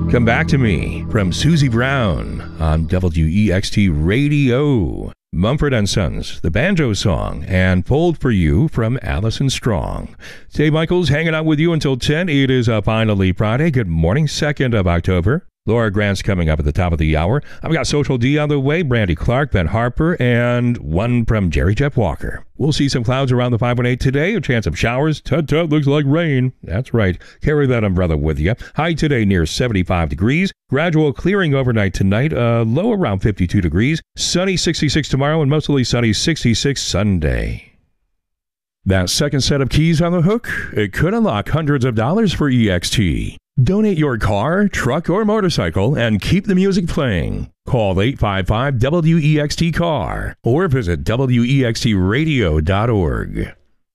Come Back to Me from Susie Brown on WEXT Radio. Mumford & Sons, the banjo song, and Fold for You from Allison Strong. Dave Michaels hanging out with you until 10. It is finally Friday. Good morning, 2nd of October. Laura Grant's coming up at the top of the hour. I've got Social D on the way, Brandy Clark, Ben Harper, and one from Jerry Jeff Walker. We'll see some clouds around the 518 today, a chance of showers. Tut-tut, looks like rain. That's right. Carry that umbrella with you. High today near 75 degrees. Gradual clearing overnight tonight, low around 52 degrees. Sunny 66 tomorrow and mostly sunny 66 Sunday. That second set of keys on the hook, it could unlock hundreds of dollars for EXT. Donate your car, truck, or motorcycle and keep the music playing. Call 855-WEXT-CAR or visit WEXTradio.org.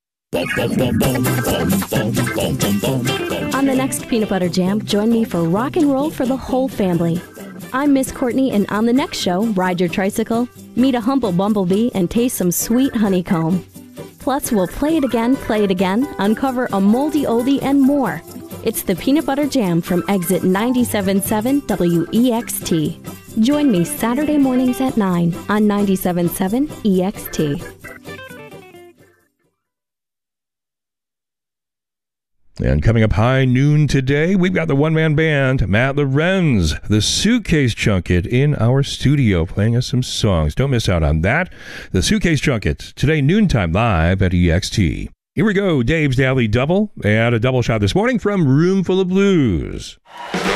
On the next Peanut Butter Jam, join me for rock and roll for the whole family. I'm Miss Courtney, and on the next show, ride your tricycle, meet a humble bumblebee, and taste some sweet honeycomb. Plus, we'll play it again, uncover a moldy oldie, and more. It's the Peanut Butter Jam from Exit 97.7 WEXT. Join me Saturday mornings at 9 on 97.7 EXT. And coming up high noon today, we've got the one-man band, Matt Lorenz, the Suitcase Junket in our studio, playing us some songs. Don't miss out on that. The Suitcase Junket, today noontime live at EXT. Here we go, Dave's Daily Double, and a double shot this morning from Room Full of Blues.